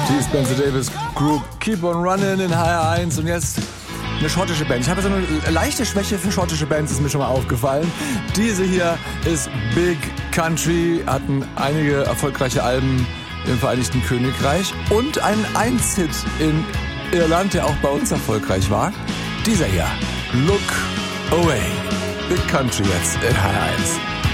Die Spencer Davis Group, Keep on Running in HR1 und jetzt eine schottische Band. Ich habe so eine leichte Schwäche für schottische Bands, ist mir schon mal aufgefallen. Diese hier ist Big Country, hatten einige erfolgreiche Alben im Vereinigten Königreich und einen Eins-Hit in Irland, der auch bei uns erfolgreich war. Dieser hier, Look Away. Big Country jetzt in HR1.